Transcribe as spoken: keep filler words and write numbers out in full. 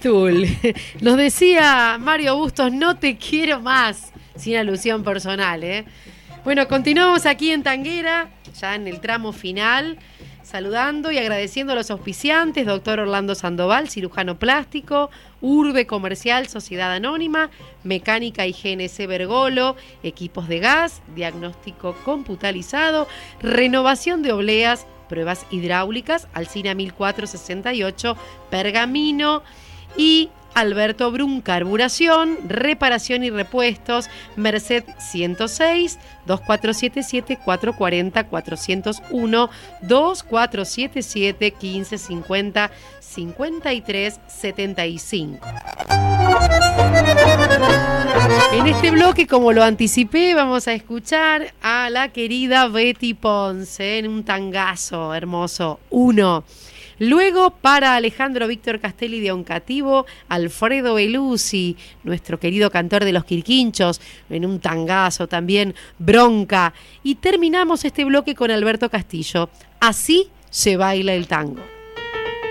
Pitbull. Nos decía Mario Bustos, no te quiero más, sin alusión personal, ¿eh? Bueno, continuamos aquí en Tanguera, ya en el tramo final, saludando y agradeciendo a los auspiciantes, doctor Orlando Sandoval, cirujano plástico, Urbe Comercial, Sociedad Anónima, Mecánica y G N C Bergolo, equipos de gas, diagnóstico computarizado, renovación de obleas, pruebas hidráulicas, Alsina mil cuatrocientos sesenta y ocho, Pergamino, y Alberto Brun, carburación, reparación y repuestos, Merced ciento seis, dos cuatro siete siete, cuatro cuatro cero, cuatro cero uno, dos cuatro siete siete, uno cinco cinco cero, cinco tres siete cinco. En este bloque, como lo anticipé, vamos a escuchar a la querida Betty Ponce en un tangazo hermoso, uno. Luego, para Alejandro Víctor Castelli de Oncativo, Alfredo Belusi, nuestro querido cantor de Los Quirquinchos, en un tangazo también, Bronca. Y terminamos este bloque con Alberto Castillo, Así se baila el tango.